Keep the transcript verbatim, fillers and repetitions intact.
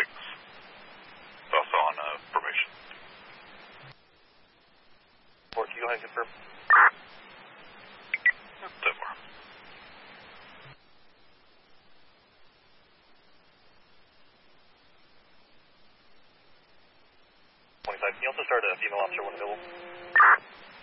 It's also on uh, formation. Four, can you go ahead and confirm? So far. twenty-five, can you also start a female officer one available?